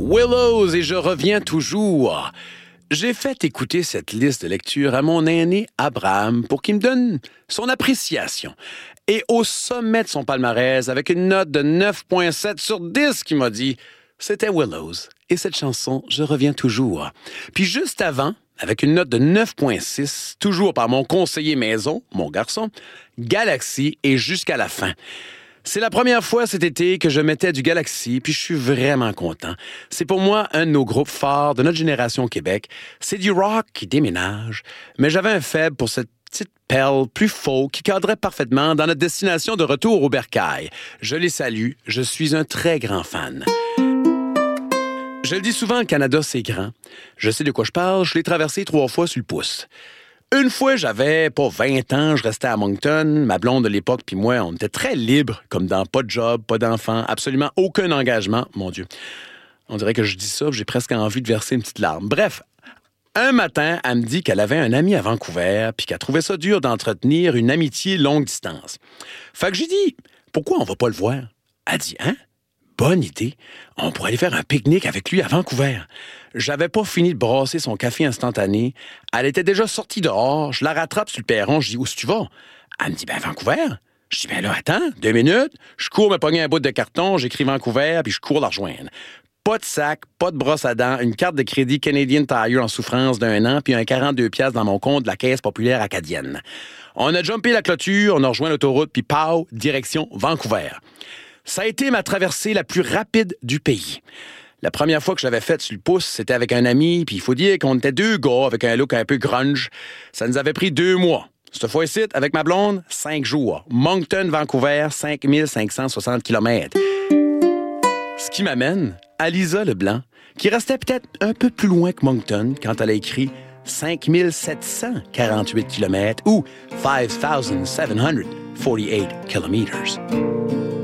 Willows et je reviens toujours. J'ai fait écouter cette liste de lecture à mon aîné Abraham pour qu'il me donne son appréciation. Et au sommet de son palmarès, avec une note de 9,7 sur 10, qu'il m'a dit « C'était Willows et cette chanson, je reviens toujours ». Puis juste avant, avec une note de 9,6, toujours par mon conseiller maison, mon garçon, Galaxy et jusqu'à la fin. C'est la première fois cet été que je mettais du Galaxy, puis je suis vraiment content. C'est pour moi un de nos groupes phares de notre génération au Québec. C'est du rock qui déménage, mais j'avais un faible pour cette petite perle plus folk qui cadrait parfaitement dans notre destination de retour au Bercail. Je les salue, je suis un très grand fan. Je le dis souvent, le Canada, c'est grand. Je sais de quoi je parle, je l'ai traversé 3 fois sur le pouce. Une fois, j'avais pas 20 ans, je restais à Moncton. Ma blonde de l'époque puis moi, on était très libres, comme dans pas de job, pas d'enfant, absolument aucun engagement. Mon Dieu, on dirait que je dis ça, j'ai presque envie de verser une petite larme. Bref, un matin, elle me dit qu'elle avait un ami à Vancouver puis qu'elle trouvait ça dur d'entretenir une amitié longue distance. Fait que j'ai dit, pourquoi on va pas le voir? Elle dit, hein? Bonne idée. On pourrait aller faire un pique-nique avec lui à Vancouver. J'avais pas fini de brasser son café instantané. Elle était déjà sortie dehors. Je la rattrape sur le perron. Je dis, où est-ce que tu vas? Elle me dit, Vancouver. Je dis, là, attends, 2 minutes. Je cours me pogner un bout de carton, j'écris Vancouver, puis je cours la rejoindre. Pas de sac, pas de brosse à dents, une carte de crédit Canadian Tire en souffrance d'1 an, puis un 42 piastres dans mon compte de la Caisse populaire acadienne. On a jumpé la clôture, on a rejoint l'autoroute, puis pow, direction Vancouver. Ça a été ma traversée la plus rapide du pays. La première fois que je l'avais faite sur le pouce, c'était avec un ami, puis il faut dire qu'on était 2 gars avec un look un peu grunge. Ça nous avait pris 2 mois. Cette fois-ci, avec ma blonde, 5 jours. Moncton, Vancouver, 5560 km. Ce qui m'amène à Lisa Leblanc, qui restait peut-être un peu plus loin que Moncton quand elle a écrit 5748 km ou 5748 km.